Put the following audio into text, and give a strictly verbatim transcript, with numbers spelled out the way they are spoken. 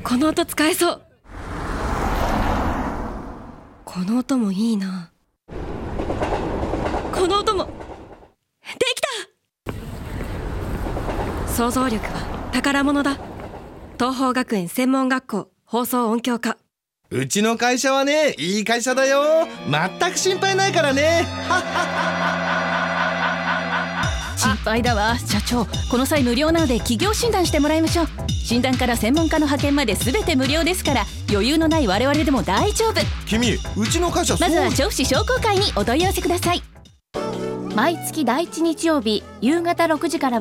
この音使えそう。この音もいいな。この音もできた。想像力は宝物だ。東邦学園専門学校放送音響科。 うちの会社はね、いい会社だよ。全く心配ないからね。 心配だわ。社長、この際無料なので企業診断してもらいましょう。診断から専門家の派遣まで全て無料ですから、余裕のない我々でも大丈夫。 君、うちの会社そう。 まずは調布市商工会にお問い合わせください。毎月第一日曜日夕方ろくじから